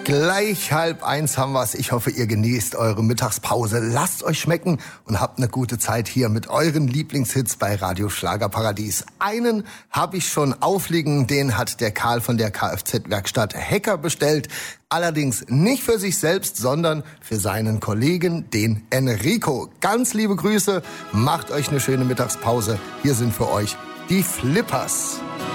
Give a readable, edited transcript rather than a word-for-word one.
Gleich 12:30 haben wir's. Ich hoffe, ihr genießt eure Mittagspause. Lasst euch schmecken und habt eine gute Zeit hier mit euren Lieblingshits bei Radio Schlagerparadies. Einen habe ich schon aufliegen, den hat der Karl von der Kfz-Werkstatt Hecker bestellt. Allerdings nicht für sich selbst, sondern für seinen Kollegen, den Enrico. Ganz liebe Grüße, macht euch eine schöne Mittagspause. Hier sind für euch die Flippers.